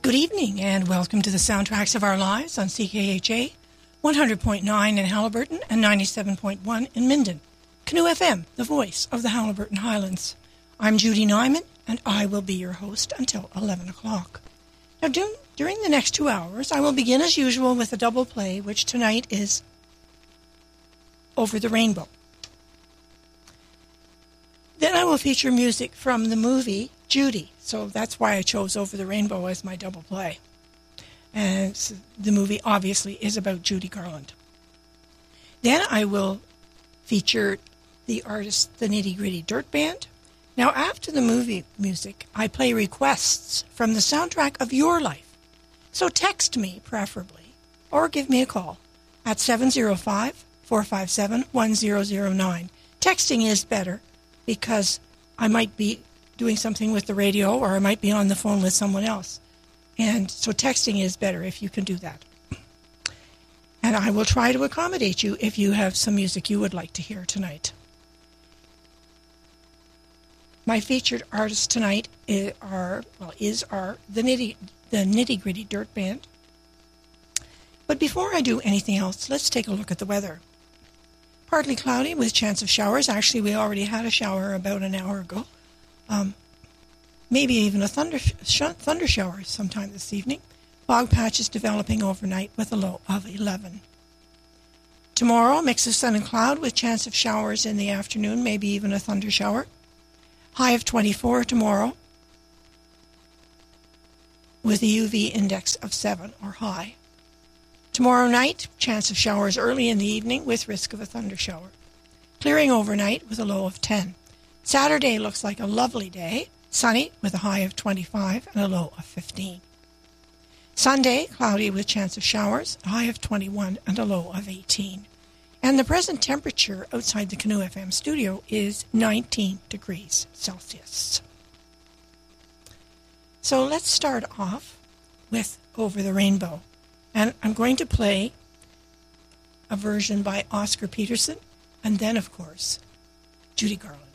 Good evening and welcome to the Soundtracks of Our Lives on CKHA 100.9 in Haliburton and 97.1 in Minden. Canoe FM, the voice of the Haliburton Highlands. I'm Judy Nyman and I will be your host until 11 o'clock. Now during the next 2 hours I will begin as usual with a double play, which tonight is Over the Rainbow. Then I will feature music from the movie Judy, so that's why I chose Over the Rainbow as my double play. And the movie obviously is about Judy Garland. Then I will feature the artist The Nitty Gritty Dirt Band. Now after the movie music, I play requests from the soundtrack of your life. So text me preferably, or give me a call at 705-457-1009. Texting is better because I might be doing something with the radio or I might be on the phone with someone else. And so texting is better if you can do that. And I will try to accommodate you if you have some music you would like to hear tonight. My featured artists tonight the Nitty Gritty Dirt Band. But before I do anything else, let's take a look at the weather. Partly cloudy with chance of showers. Actually, we already had a shower about an hour ago. Maybe even a thunder shower sometime this evening. Fog patches developing overnight with a low of 11. Tomorrow, mix of sun and cloud with chance of showers in the afternoon, maybe even a thunder shower. High of 24 tomorrow with a UV index of 7 or high. Tomorrow night, chance of showers early in the evening with risk of a thunder shower. Clearing overnight with a low of 10. Saturday looks like a lovely day, sunny with a high of 25 and a low of 15. Sunday, cloudy with chance of showers, a high of 21 and a low of 18. And the present temperature outside the Canoe FM studio is 19 degrees Celsius. So let's start off with Over the Rainbow. And I'm going to play a version by Oscar Peterson, and then, of course, Judy Garland.